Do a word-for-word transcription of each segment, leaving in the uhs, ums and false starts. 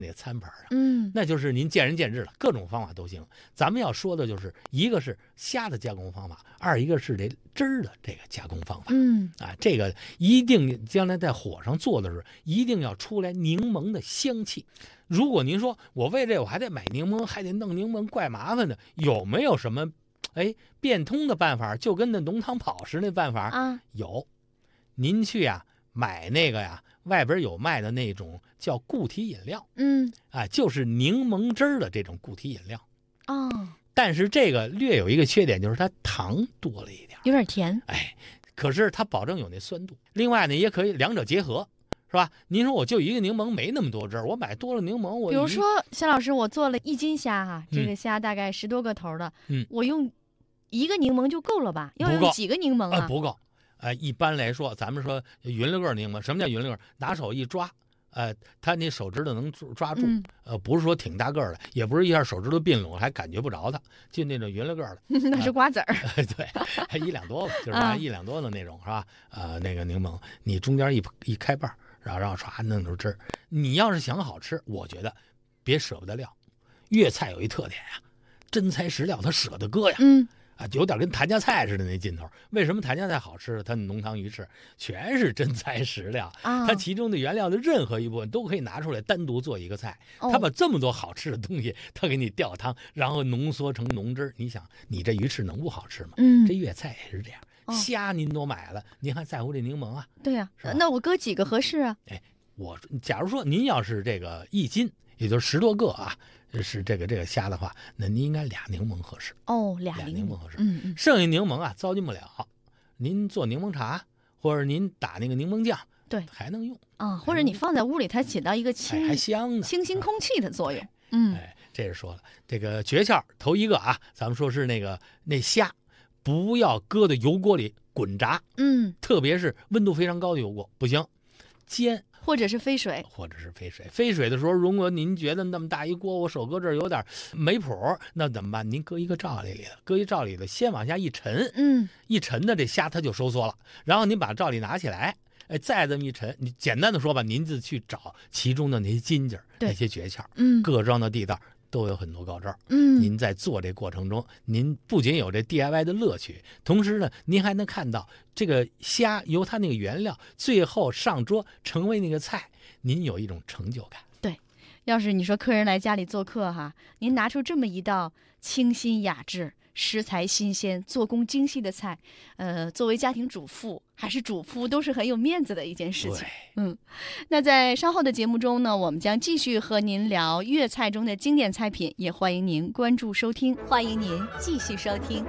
那个餐盘上， 嗯， 那就是您见仁见智了，各种方法都行。咱们要说的就是一个是虾的加工方法，二一个是这汁儿的这个加工方法。 嗯啊，这个一定将来在火上做的时候，一定要出来柠檬的香气。如果您说我为这我还得买柠檬，还得弄柠檬，怪麻烦的，有没有什么哎变通的办法？就跟那浓汤跑时那办法啊， 有，您去呀、买那个呀。外边有卖的那种叫固体饮料， 嗯啊，就是柠檬汁儿的这种固体饮料。 哦， 但是这个略有一个缺点，就是它糖多了一点， 有点甜。 哎，可是它保证有那酸度。另外呢，也可以两者结合，是吧？您说我就一个柠檬没那么多汁儿，我买多了柠檬，我比如说，肖老师，我做了一斤虾哈、 嗯这个虾大概十多个头的， 嗯， 我用一个柠檬就够了吧？要不够用几个柠檬啊？ 呃不够。呃，一般来说，咱们说匀了个柠檬，什么叫匀了个？拿手一抓，呃，它那手指头能抓住， 嗯、 呃，不是说挺大个儿的，也不是一下手指头并拢还感觉不着它，就那种匀了个儿的。 那是瓜子儿。 呃、对，还一两多吧，就是啊一两多的那种，是吧？呃，那个柠檬，你中间一一开瓣，然后然后唰弄出汁儿。你要是想好吃，我觉得别舍不得料。粤菜有一特点呀、啊，真材实料，它舍得搁呀。 嗯。 啊，有点跟谭家菜似的那劲头。为什么谭家菜好吃？它浓汤鱼翅全是真材实料， 啊、 它其中的原料的任何一部分都可以拿出来单独做一个菜。 哦、 它把这么多好吃的东西，它给你吊汤，然后浓缩成浓汁。你想，你这鱼翅能不好吃吗？ 嗯， 这粤菜也是这样。 哦、 虾您都买了，您还在乎这柠檬啊？ 对呀、啊，那我搁几个合适啊？ 哎，我假如说您要是这个一斤，也就是十多个啊。是这个这个虾的话，那您应该俩柠檬合适哦，俩柠檬合适。 嗯嗯， 剩下柠檬啊，糟践不了。您做柠檬茶，或者您打那个柠檬酱， 对， 还能用啊。或者你放在屋里，它起到一个清、 哎、还香呢， 清新空气的作用。嗯， 哎，这是说了这个诀窍，头一个啊，咱们说是那个那虾，不要搁在油锅里滚炸， 嗯， 特别是温度非常高的油锅不行，煎。 或者是飞水， 或者是飞水。飞水的时候，如果您觉得那么大一锅，我手搁这儿有点没谱，那怎么办？您搁一个罩里里头，搁一罩里头，先往下一沉， 嗯， 一沉的这虾它就收缩了。然后您把罩里拿起来，哎，再这么一沉，你简单的说吧，您就去找其中的那些筋劲儿，那些诀窍， 嗯， 各装的地道。都有很多高招， 嗯， 您在做这过程中，您不仅有这 D I Y 的乐趣，同时呢，您还能看到这个虾由它那个原料最后上桌成为那个菜，您有一种成就感。 对，要是你说客人来家里做客哈，您拿出这么一道清新雅致、食材新鲜、做工精细的菜，呃，作为家庭主妇还是主夫，都是很有面子的一件事情。嗯，那在稍后的节目中呢，我们将继续和您聊粤菜中的经典菜品，也欢迎您关注收听。欢迎您继续收听。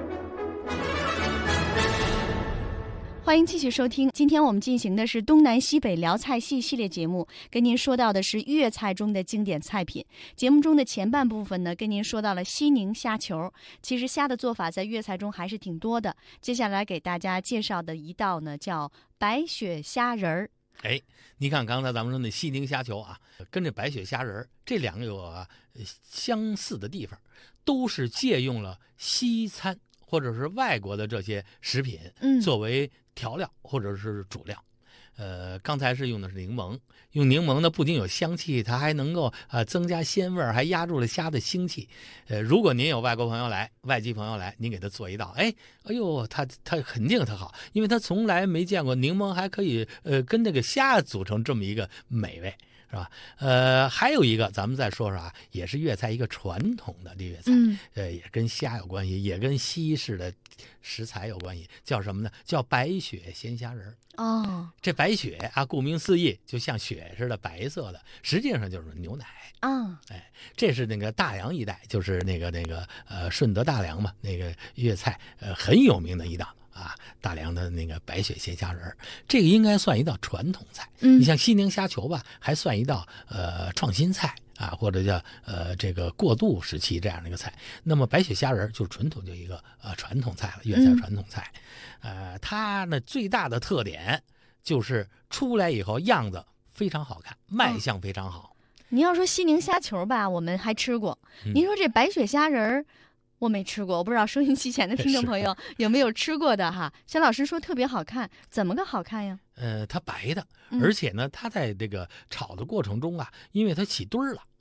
欢迎继续收听，今天我们进行的是东南西北辽菜系系列节目，跟您说到的是粤菜中的经典菜品。节目中的前半部分呢，跟您说到了西宁虾球。其实虾的做法在粤菜中还是挺多的，接下来给大家介绍的一道呢，叫白雪虾仁儿。 哎，你看刚才咱们说那西宁虾球啊，跟这白雪虾仁儿这两个有啊相似的地方，都是借用了西餐或者是外国的这些食品， 嗯， 作为调料或者是主料。呃，刚才是用的是柠檬，用柠檬呢不仅有香气，它还能够呃增加鲜味，还压住了虾的腥气。呃，如果您有外国朋友来，外籍朋友来，您给他做一道，哎，哎呦，他他肯定他好，因为他从来没见过柠檬还可以呃跟这个虾组成这么一个美味。是吧？呃，还有一个，咱们再说说啊，也是粤菜一个传统的这粤菜， 嗯， 呃，也跟虾有关系，也跟西式的食材有关系，叫什么呢？叫白雪鲜虾仁儿。 哦， 这白雪啊，顾名思义，就像雪似的白色的，实际上就是牛奶啊。 哎，这是那个大梁一带，就是那个那个呃顺德大梁嘛，那个粤菜呃很有名的一道。啊，大梁的那个白雪鲜虾仁儿，这个应该算一道传统菜。 嗯， 你像西宁虾球吧，还算一道呃创新菜啊，或者叫呃这个过渡时期这样的一个菜。那么白雪虾仁儿就纯统就一个呃传统菜了，粤菜传统菜。嗯、呃，它呢最大的特点就是出来以后样子非常好看，卖相非常好。 哦、您要说西宁虾球吧，我们还吃过。嗯、您说这白雪虾仁儿。我没吃过，我不知道收音机前的听众朋友有没有吃过的哈。肖老师说特别好看，怎么个好看呀？ 呃，它白的，而且呢，它在这个炒的过程中啊，因为它起墩儿了，